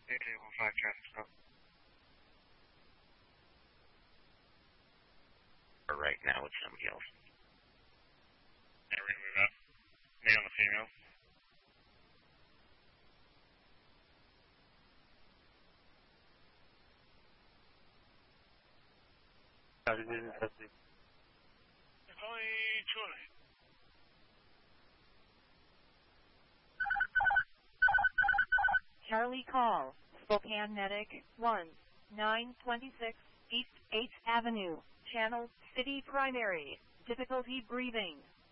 8815 traffic stop. Or right now with somebody else. Yeah, we're gonna move out. Male and female. It's only 200. Charlie call, Spokane Medic 1, 926 East 8th Avenue, Channel City Primary, difficulty breathing.